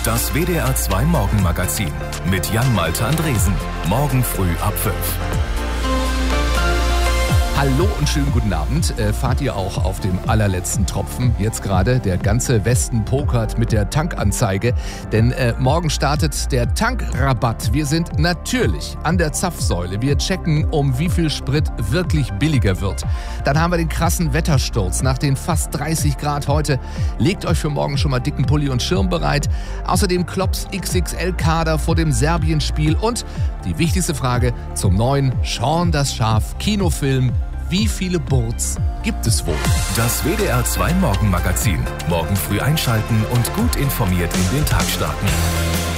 Das WDR 2 Morgenmagazin mit Jan-Malte Andresen. Morgen früh ab 5. Hallo und schönen guten Abend. Fahrt ihr auch auf dem allerletzten Tropfen jetzt gerade? Der ganze Westen pokert mit der Tankanzeige, denn morgen startet der Tankrabatt. Wir sind natürlich an der Zapfsäule. Wir checken, um wie viel Sprit wirklich billiger wird. Dann haben wir den krassen Wettersturz nach den fast 30 Grad heute. Legt euch für morgen schon mal dicken Pulli und Schirm bereit. Außerdem Klopps XXL-Kader vor dem Serbien-Spiel und die wichtigste Frage zum neuen Shaun das Schaf Kinofilm. Wie viele Burz gibt es wohl? Das WDR 2 Morgenmagazin. Morgen früh einschalten und gut informiert in den Tag starten.